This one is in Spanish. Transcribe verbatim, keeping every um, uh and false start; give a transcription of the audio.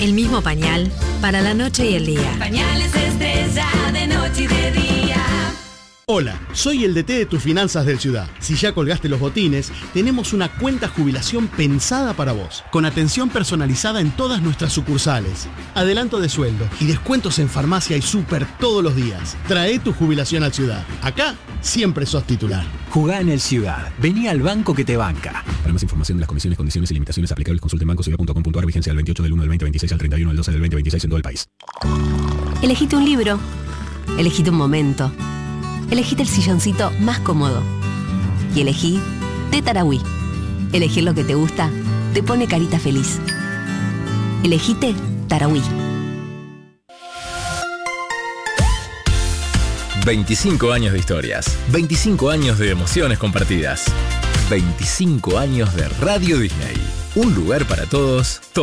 El mismo pañal para la noche y el día. Pañales Estrella de noche y de día. Hola, soy el D T de tus finanzas del Ciudad. Si ya colgaste los botines, tenemos una cuenta jubilación pensada para vos, con atención personalizada en todas nuestras sucursales, adelanto de sueldo y descuentos en farmacia y súper todos los días. Trae tu jubilación al Ciudad. Acá siempre sos titular. Jugá en el Ciudad. Vení al banco que te banca. Para más información de las condiciones, condiciones y limitaciones aplicables, consulte en banco ciudad punto com punto a r. Vigencia del veintiocho del uno del veinte veintiséis al treinta y uno del doce del veinte veintiséis en todo el país. Elegite un libro. Elegite un momento. Elegite el silloncito más cómodo. Y elegí de Tarahui. Elegir lo que te gusta te pone carita feliz. Elegite Tarahui. veinticinco años de historias. veinticinco años de emociones compartidas. veinticinco años de Radio Disney. Un lugar para todos. todos